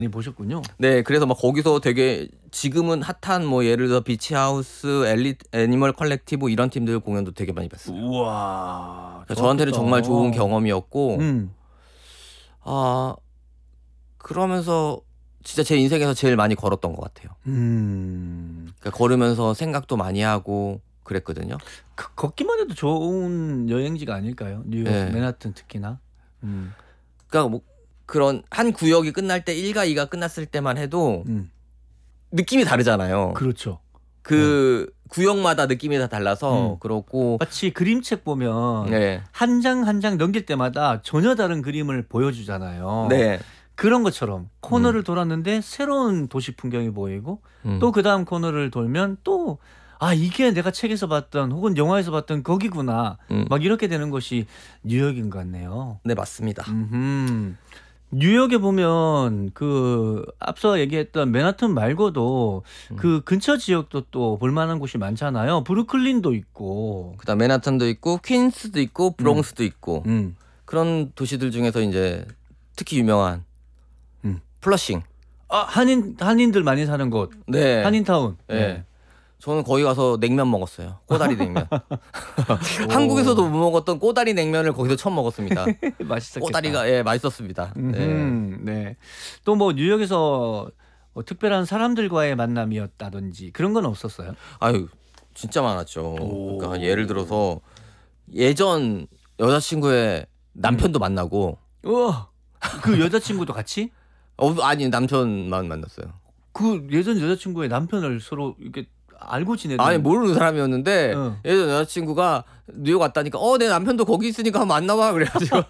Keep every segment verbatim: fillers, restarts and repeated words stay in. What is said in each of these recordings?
보셨군요. 네, 그래서 막 거기서 되게 지금은 핫한 뭐 예를 들어 비치하우스, 엘리 애니멀 컬렉티브 이런 팀들 공연도 되게 많이 봤어요. 우와. 그러니까 저한테는 정말 좋은 경험이었고 음. 아 그러면서 진짜 제 인생에서 제일 많이 걸었던 것 같아요. 음. 그러니까 걸으면서 생각도 많이 하고 그랬거든요. 그, 걷기만 해도 좋은 여행지가 아닐까요? 뉴욕, 네. 맨하튼 특히나. 음. 그러니까 뭐 그런 한 구역이 끝날 때 일과 이가 끝났을 때만 해도 음. 느낌이 다르잖아요. 그렇죠. 그 구역마다 느낌이 다 달라서 음. 그렇고 마치 그림책 보면 네. 한 장 한 장 넘길 때마다 전혀 다른 그림을 보여주잖아요. 네. 그런 것처럼 코너를 돌았는데 새로운 도시 풍경이 보이고 음. 또 그 다음 코너를 돌면 또 아 이게 내가 책에서 봤던 혹은 영화에서 봤던 거기구나 음. 막 이렇게 되는 것이 뉴욕인 것 같네요. 네, 맞습니다. 음흠. 뉴욕에 보면 그 앞서 얘기했던 맨하튼 말고도 음. 그 근처 지역도 또 볼만한 곳이 많잖아요. 브루클린도 있고. 그다음 맨하탄도 있고 퀸스도 있고 브롱스도 있고 음. 그런 도시들 중에서 이제 특히 유명한 음. 플러싱. 아 한인 한인들 많이 사는 곳. 네. 한인타운. 네. 네. 저는 거기 가서 냉면 먹었어요. 꼬다리 냉면. 한국에서도 못 먹었던 꼬다리 냉면을 거기서 처음 먹었습니다. 맛있었겠다. 꼬다리가 예 맛있었습니다. 네. 네. 네. 또 뭐 뉴욕에서 뭐 특별한 사람들과의 만남이었다든지 그런 건 없었어요? 아유 진짜 많았죠. 오. 그러니까 예를 들어서 예전 여자친구의 남편도 만나고 우와. 그 여자친구도 같이? 어 아니 남편만 만났어요. 그 예전 여자친구의 남편을 서로 이렇게 알고 지내는. 아니 모르는 사람이었는데 어. 예전 여자친구가 뉴욕 왔다니까 어 내 남편도 거기 있으니까 한번 만나봐 그래가지고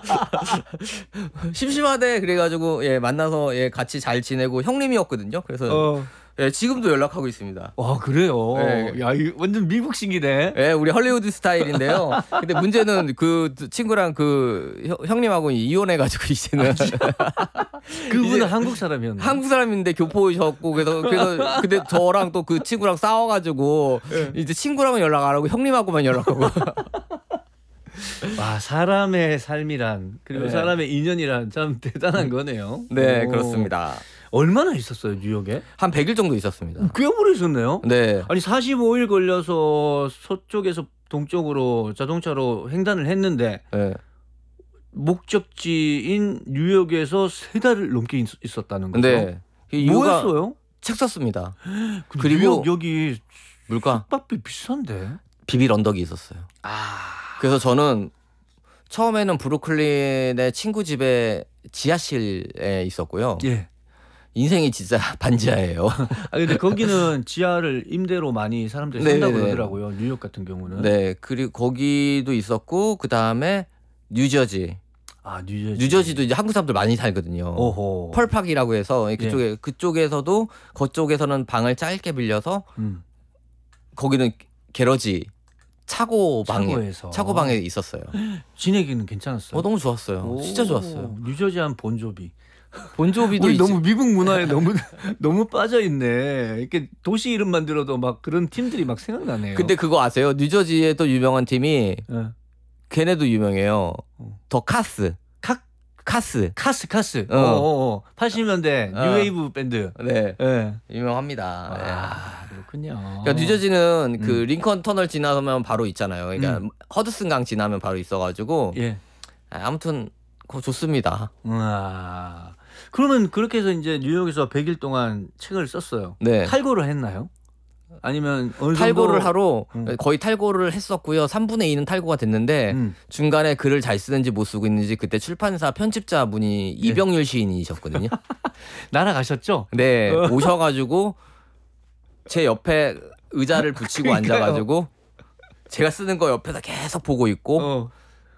심심하대 그래가지고 예 만나서 예 같이 잘 지내고 형님이었거든요. 그래서 어. 예 지금도 연락하고 있습니다. 와 그래요. 네. 야 이 완전 미국식이네. 예 우리 헐리우드 스타일인데요. 근데 문제는 그 친구랑 그 형, 형님하고 이혼해가지고 이제는 그분은 이제 한국 사람이었나? 한국 사람인데 교포이셨고 그래서 그래서 근데 저랑 또 그 친구랑 싸워가지고 이제 친구랑은 연락 안 하고 형님하고만 연락하고. 와 사람의 삶이란 그리고 네. 사람의 인연이란 참 대단한 거네요. 네 오. 그렇습니다. 얼마나 있었어요 뉴욕에? 한 백 일 정도 있었습니다. 꽤 오래 있었네요. 네. 아니 사십오 일 걸려서 서쪽에서 동쪽으로 자동차로 횡단을 했는데 네. 목적지인 뉴욕에서 세 달을 넘게 있, 있었다는 거죠. 네. 뭐 이유가 했어요? 책 썼습니다. 근데 그리고 뉴욕 여기 물가 숙박비 비싼데. 비빌 언덕이 있었어요. 아. 그래서 저는 처음에는 브루클린의 친구 집에 지하실에 있었고요. 예. 인생이 진짜 반지하예요. 아 근데 거기는 지하를 임대로 많이 사람들이 네, 산다고 네, 네. 그러더라고요. 뉴욕 같은 경우는. 네. 그리고 거기도 있었고 그 다음에 뉴저지. 아 뉴저지. 뉴저지도 이제 한국 사람들 많이 살거든요. 오호. 펄팍이라고 해서 그쪽에 그쪽에서도 그쪽에서는 방을 짧게 빌려서 음. 거기는 게러지 차고 방에 차고에서. 차고 방에 있었어요. 지내기는 괜찮았어요. 어 너무 좋았어요. 진짜 오, 좋았어요. 뉴저지한 본조비. 본조비도 우리 있지. 너무 미국 문화에 너무 너무 빠져 있네. 이렇게 도시 이름만 들어도 막 그런 팀들이 막 생각나네요. 근데 그거 아세요? 뉴저지에 또 유명한 팀이 예. 걔네도 유명해요. 어. 더 카스. 카 카스. 카스 카스. 어. 어. 어, 어. 팔십 년대 어. 뉴웨이브 밴드. 네. 예. 유명합니다. 네. 아 그렇군요. 그러니까 뉴저지는 그 음. 링컨 터널 지나면 바로 있잖아요. 그러니까 음. 허드슨 강 지나면 바로 있어가지고 예. 아무튼 그거 좋습니다. 와. 그러면 그렇게 해서 이제 뉴욕에서 백 일 동안 책을 썼어요. 네. 탈고를 했나요? 아니면 어느 정도 탈고를 하러 음. 거의 탈고를 했었고요. 삼분의 이는 탈고가 됐는데 음. 중간에 글을 잘 쓰는지 못 쓰고 있는지 그때 출판사 편집자 분이 이병률 시인이셨거든요. 날아가셨죠? 네, 오셔가지고 제 옆에 의자를 붙이고 그러니까요. 앉아가지고 제가 쓰는 거 옆에서 계속 보고 있고 어.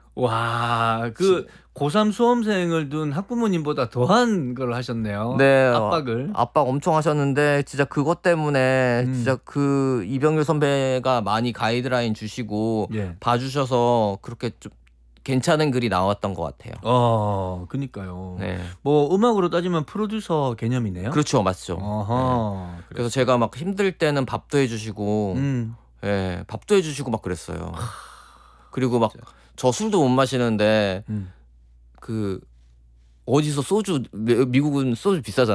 와, 그 고삼 수험생을 둔 학부모님보다 더한 걸 하셨네요. 네, 압박을. 압박 엄청 하셨는데 진짜 그것 때문에 음. 진짜 그 이병률 선배가 많이 가이드라인 주시고 예. 봐주셔서 그렇게 좀 괜찮은 글이 나왔던 것 같아요. 어, 그니까요. 네, 뭐 음악으로 따지면 프로듀서 개념이네요. 그렇죠, 맞죠. 어허. 네. 그래서 제가 막 힘들 때는 밥도 해주시고, 음. 예, 밥도 해주시고 막 그랬어요. 그리고 막 저 술도 못 마시는데 음. 그 어디서 소주 미- 미국은 소주 비싸잖아요.